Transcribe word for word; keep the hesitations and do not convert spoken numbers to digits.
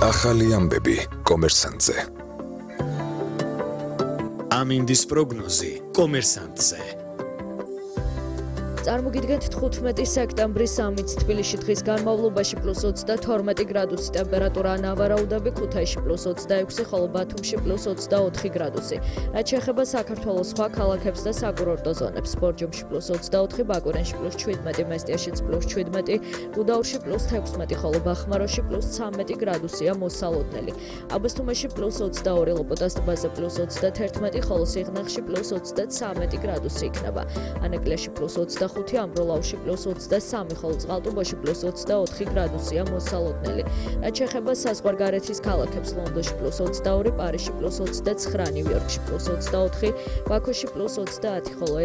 ახალი ამბები კომერსანტზე. ამინდის პროგნოზი კომერსანტზე. წარმოგიდგენთ თხუთმეტი სექტემბრის სამიც თბილისში დღის განმავლობაში პლუს ოცდათორმეტი გრადუსი ტემპერატურა ნავარაუდები, ქუთაისში პლუს ოცდაექვსი, ხოლო ბათუმში პლუს ოცდაოთხი გრადუსი. რაც შეეხება საქართველოს სხვა ქალაქებს და საკურორტო ზონებს, ბორჯომში პლუს ოცდაოთხი, ბაკურენში პლუს შვიდმეტი, მესტიაშიც პლუს შვიდმეტი, გუდაურში პლუს თექვსმეტი, ხოლო ბახმაროში პლუს ცამეტი გრადუსია მოსალოდნელი. აბასთუმანში პლუს ოცდაორი, ლოპოტას ტბაზე პლუს ოცდათერთმეტი, ხოლო სიღნაღში პლუს ოცდაცამეტი გრადუსი იქნება. ანეკლიაში პლუს ოცდახუთი, ამბროლაუში პლუს ოცდასამი, ხოლო წყალტუბოში პლუს ოცდაოთხი გრადუსია მოსალოდნელი. რაც შეეხება საზღვარგარეთის ქალაქებს, ლონდონში პლუს ოცდაორი, პარიზში პლუს ოცდაცხრა, ნიუ-იორკში პლუს ოცდაოთხი, ბაქოში პლუს ოცდაათი, ხოლო